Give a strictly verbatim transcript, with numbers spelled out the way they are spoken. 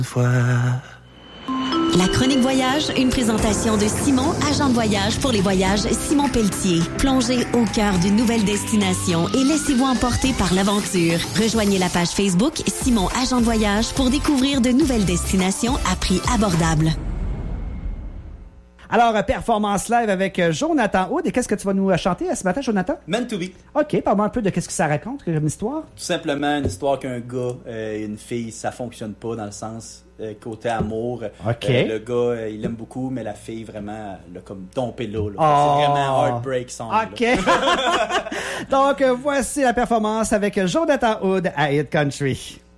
Fois. La chronique voyage, une présentation de Simon, agent de voyage pour les voyages Simon Pelletier. Plongez au cœur d'une nouvelle destination et laissez-vous emporter par l'aventure. Rejoignez la page Facebook Simon, agent de voyage pour découvrir de nouvelles destinations à prix abordable. Alors, performance live avec Jonathan Hood. Et qu'est-ce que tu vas nous chanter ce matin, Jonathan? Meant to be. OK, parle-moi un peu de qu'est-ce que ça raconte comme histoire. Tout simplement une histoire qu'un gars euh, et une fille, ça fonctionne pas dans le sens euh, côté amour. OK. Euh, le gars, euh, il l'aime beaucoup, mais la fille, vraiment, elle l'a comme tombé là. là. Oh. C'est vraiment heartbreak song. OK. Donc, voici la performance avec Jonathan Hood à Hit Country.